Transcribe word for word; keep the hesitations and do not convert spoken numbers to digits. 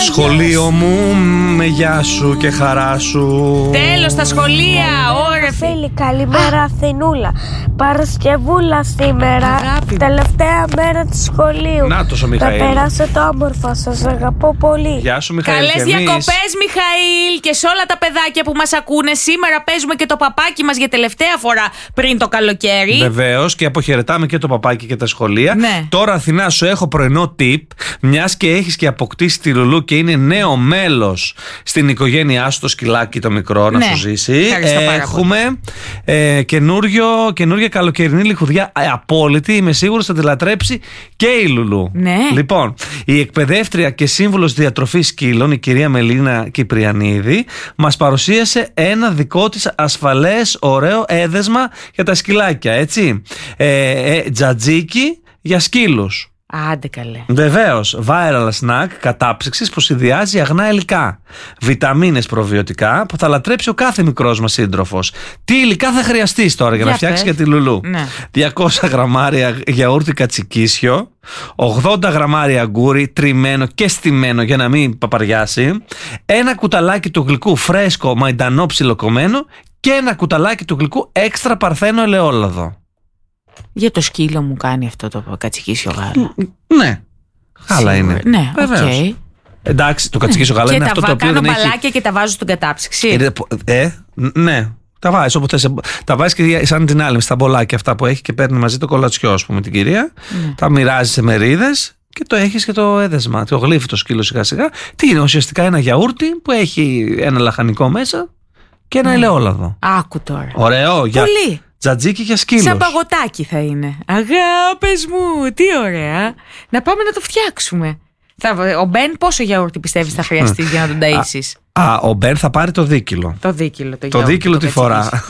Σχολείο μου, με γεια σου και χαρά σου. Τέλος τα σχολεία, ωραία φίλοι, καλημέρα Αθηνούλα. Παρασκευούλα σήμερα. Αγάπη. Τελευταία μέρα του σχολείου. Νάτος ο Θα Μιχαήλ. περάσετε όμορφα, σας αγαπώ πολύ. Γεια σου Μιχαήλ. Καλές και εμείς. διακοπές Μιχαήλ και σε όλα τα παιδάκια που μας ακούνε. Σήμερα παίζουμε και το παπάκι μας για τελευταία φορά πριν το καλοκαίρι. Βεβαίως, και αποχαιρετάμε και το παπάκι και τα σχολεία. Ναι. Τώρα Αθηνά σου έχω πρωινό tip. Μιας και έχεις και αποκτήσει τη Λουλού και είναι νέο μέλος στην οικογένειά σου, το σκυλάκι το μικρό, να Ναι. σου ζήσει. Ευχαριστώ πάρα Έχουμε ε, καινούριο, καινούργια καλοκαιρινή λιχουδιά. Ε, απόλυτη, είμαι σίγουρος θα τη λατρέψει και η Λουλού. Ναι. Λοιπόν, η εκπαιδεύτρια και σύμβουλος διατροφής σκύλων, η κυρία Μελίνα Κυπριανίδη, μας παρουσίασε ένα δικό της ασφαλές, ωραίο έδεσμα για τα σκυλάκια, έτσι. Ε, ε, τζατζίκι για σκύλους. Άντε καλέ. Βεβαίως, viral snack κατάψυξης που συνδυάζει αγνά υλικά, βιταμίνες, προβιωτικά που θα λατρέψει ο κάθε μικρός μας σύντροφος. Τι υλικά θα χρειαστείς τώρα για, Για να φτιάξεις πες. για τη Λουλού? Ναι. διακόσια γραμμάρια γιαούρτι κατσικίσιο, ογδόντα γραμμάρια αγκούρι τριμμένο και στημένο για να μην παπαριάσει, ένα κουταλάκι του γλυκού φρέσκο μαϊντανό ψιλοκομμένο και ένα κουταλάκι του γλυκού έξτρα παρθένο ελαιόλαδο. Για το σκύλο μου κάνει αυτό το κατσικίσιο γάλα. Ναι, γάλα είναι. Ναι, οκ. Βεβαίως. Εντάξει, το κατσικίσιο γάλα Και είναι τα αυτό βα- το οποίο κάνω δεν έχει. μπαλάκια και τα βάζω στην κατάψυξη. Είναι, ε, ναι. Τα βάζεις όπου θες. Τα βάζεις και σαν την άλλη στα μπολάκια αυτά που έχει και παίρνει μαζί το κολατσιό, ας πούμε, την κυρία. Ναι. Τα μοιράζει σε μερίδες και το έχεις και το έδεσμα. Το γλύφει το σκύλο σιγά σιγά. Τι είναι ουσιαστικά ένα γιαούρτι που έχει ένα λαχανικό μέσα και ένα ελαιόλαδο. Άκου τώρα. Ωραίο. Για Πολύ. τζατζίκι για σκύλους. Σαν παγωτάκι θα είναι. Αγάπες μου, τι ωραία. Να πάμε να το φτιάξουμε. Θα, ο Μπεν πόσο γιαούρτι πιστεύεις θα χρειαστείς για να τον ταΐσεις? Α, ο Μπεν θα πάρει το δίκυλο. Το δίκυλο. Το, Το γιαούρτι, δίκυλο τη κατσικίσιο. φορά.